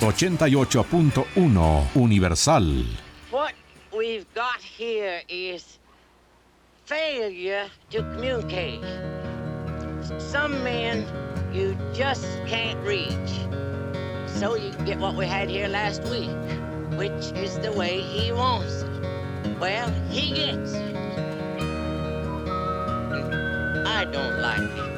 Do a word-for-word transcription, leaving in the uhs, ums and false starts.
ochenta y ocho punto uno Universal. What we've got here is failure to communicate. Some men you just can't reach. So you get what we had here last week, which is the way he wants it. Well, he gets it. I don't like it.